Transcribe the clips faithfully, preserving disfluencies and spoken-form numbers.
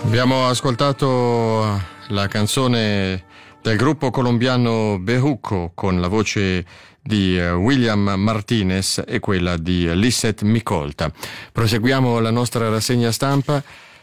Abbiamo ascoltato la canzone del gruppo colombiano Bejuco con la voce di William Martinez e quella di Lisset Micolta. Proseguiamo la nostra rassegna stampa.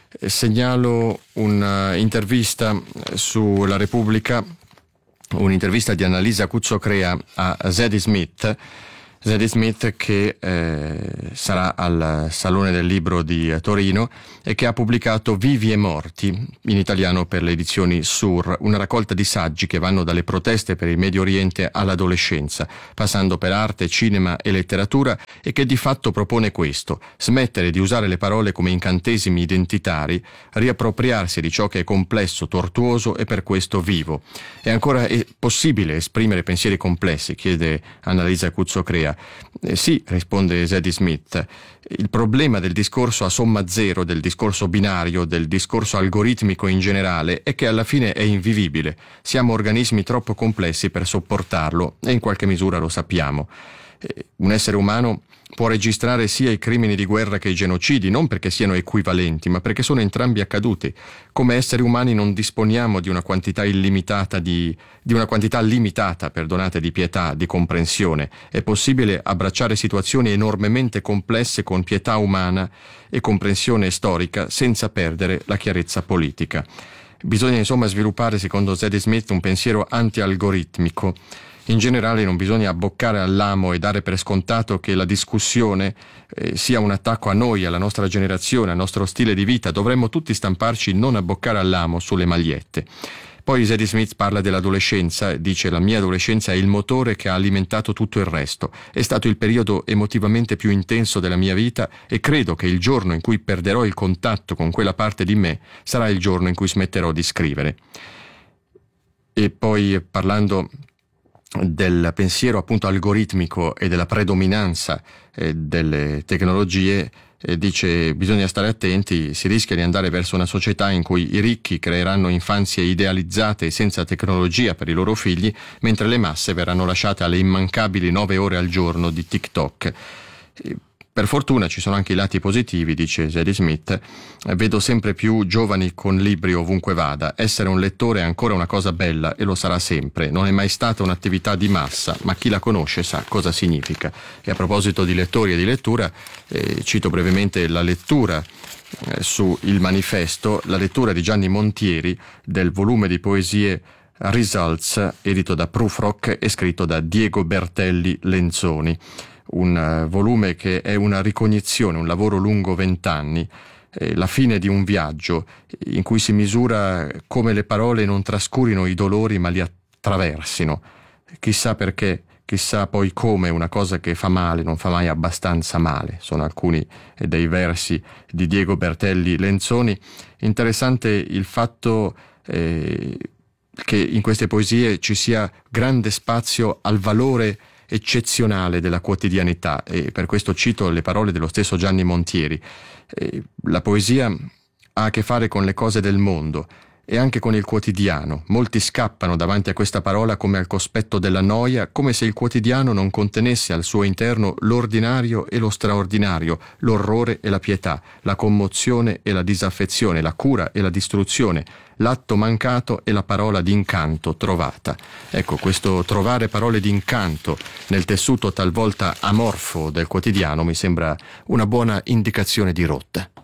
Segnalo un'intervista sulla Repubblica, un'intervista di Annalisa Cuzzocrea a Zadie Smith. Zadie Smith che eh, sarà al Salone del Libro di Torino e che ha pubblicato Vivi e Morti, in italiano per le edizioni Sur, una raccolta di saggi che vanno dalle proteste per il Medio Oriente all'adolescenza, passando per arte, cinema e letteratura, e che di fatto propone questo: smettere di usare le parole come incantesimi identitari, riappropriarsi di ciò che è complesso, tortuoso e per questo vivo. È ancora è possibile esprimere pensieri complessi? Chiede Annalisa Cuzzocrea. Eh, sì, risponde Zadie Smith. Il problema del discorso a somma zero, del discorso binario, del discorso algoritmico in generale è che alla fine è invivibile. Siamo organismi troppo complessi per sopportarlo e in qualche misura lo sappiamo. Eh, un essere umano può registrare sia i crimini di guerra che i genocidi, non perché siano equivalenti, ma perché sono entrambi accaduti. Come esseri umani non disponiamo di una quantità illimitata di, di una quantità limitata, perdonate, di pietà, di comprensione. È possibile abbracciare situazioni enormemente complesse con pietà umana e comprensione storica senza perdere la chiarezza politica. Bisogna insomma sviluppare, secondo Zadie Smith, un pensiero anti-algoritmico. In generale non bisogna abboccare all'amo e dare per scontato che la discussione eh, sia un attacco a noi, alla nostra generazione, al nostro stile di vita. Dovremmo tutti stamparci non abboccare all'amo sulle magliette. Poi Zadie Smith parla dell'adolescenza, dice: la mia adolescenza è il motore che ha alimentato tutto il resto. È stato il periodo emotivamente più intenso della mia vita e credo che il giorno in cui perderò il contatto con quella parte di me sarà il giorno in cui smetterò di scrivere. E poi, parlando del pensiero appunto algoritmico e della predominanza eh, delle tecnologie, eh, dice: bisogna stare attenti, si rischia di andare verso una società in cui i ricchi creeranno infanzie idealizzate e senza tecnologia per i loro figli, mentre le masse verranno lasciate alle immancabili nove ore al giorno di TikTok. Eh, Per fortuna ci sono anche i lati positivi, dice Zadie Smith. Vedo sempre più giovani con libri ovunque vada. Essere un lettore è ancora una cosa bella e lo sarà sempre. Non è mai stata un'attività di massa, ma chi la conosce sa cosa significa. E a proposito di lettori e di lettura, eh, cito brevemente la lettura eh, su Il Manifesto, la lettura di Gianni Montieri del volume di poesie Results, edito da Prufrock e scritto da Diego Bertelli Lenzoni. Un uh, volume che è una ricognizione, un lavoro lungo vent'anni, eh, la fine di un viaggio in cui si misura come le parole non trascurino i dolori ma li attraversino. Chissà perché, chissà poi come una cosa che fa male non fa mai abbastanza male. Sono alcuni dei versi di Diego Bertelli Lenzoni. Interessante il fatto eh, che in queste poesie ci sia grande spazio al valore eccezionale della quotidianità, e per questo cito le parole dello stesso Gianni Montieri. Eh, la poesia ha a che fare con le cose del mondo e anche con il quotidiano. Molti scappano davanti a questa parola come al cospetto della noia, come se il quotidiano non contenesse al suo interno l'ordinario e lo straordinario, l'orrore e la pietà, la commozione e la disaffezione, la cura e la distruzione, l'atto mancato e la parola d'incanto trovata. Ecco, questo trovare parole d'incanto nel tessuto talvolta amorfo del quotidiano mi sembra una buona indicazione di rotta.